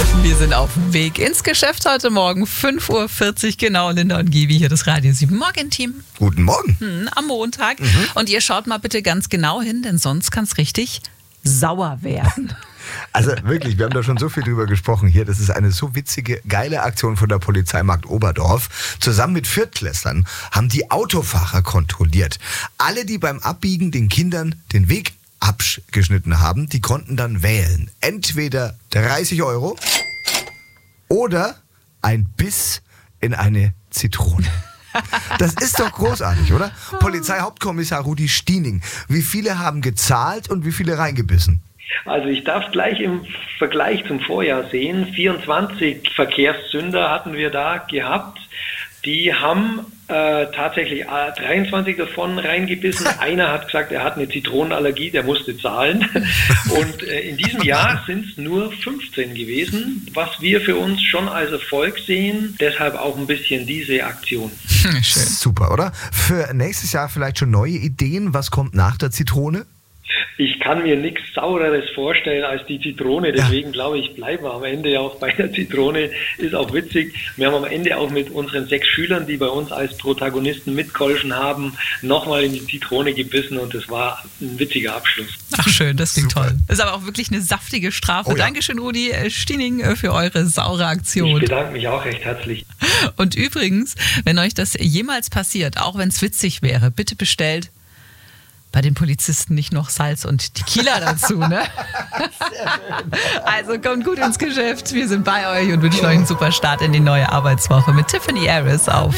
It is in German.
Wir sind auf dem Weg ins Geschäft heute Morgen, 5.40 Uhr genau. Linda und Gibi hier, das Radio 7 Morgen-Team. Guten Morgen. Am Montag. Und ihr schaut mal bitte ganz genau hin, denn sonst kann es richtig sauer werden. Also wirklich, wir haben da schon so viel drüber gesprochen hier. Das ist eine so witzige, geile Aktion von der Polizei Markt Oberdorf. Zusammen mit Viertklässlern haben die Autofahrer kontrolliert. Alle, die beim Abbiegen den Kindern den Weg abgeschnitten haben, die konnten dann wählen. Entweder 30 € oder ein Biss in eine Zitrone. Das ist doch großartig, oder? Polizeihauptkommissar Rudi Stiening. Wie viele haben gezahlt und wie viele reingebissen? Also ich darf gleich im Vergleich zum Vorjahr sehen, 24 Verkehrssünder hatten wir da gehabt. Die haben tatsächlich 23 davon reingebissen. Einer hat gesagt, er hat eine Zitronenallergie, der musste zahlen. Und in diesem Jahr sind es nur 15 gewesen, was wir für uns schon als Erfolg sehen. Deshalb auch ein bisschen diese Aktion. Schön. Super, oder? Für nächstes Jahr vielleicht schon neue Ideen. Was kommt nach der Zitrone? Ich kann mir nichts Saureres vorstellen als die Zitrone, deswegen glaube ich, bleiben wir am Ende auch bei der Zitrone. Ist auch witzig. Wir haben am Ende auch mit unseren 6 Schülern, die bei uns als Protagonisten mitgeholfen haben, nochmal in die Zitrone gebissen und das war ein witziger Abschluss. Ach schön, das klingt Super. toll. Das ist aber auch wirklich eine saftige Strafe. Oh ja. Dankeschön, Rudi Stiening, für eure saure Aktion. Ich bedanke mich auch recht herzlich. Und übrigens, wenn euch das jemals passiert, auch wenn es witzig wäre, bitte bestellt bei den Polizisten nicht noch Salz und Tequila dazu, ne? Also kommt gut ins Geschäft. Wir sind bei euch und wünschen euch einen super Start in die neue Arbeitswoche mit Tiffany Harris auf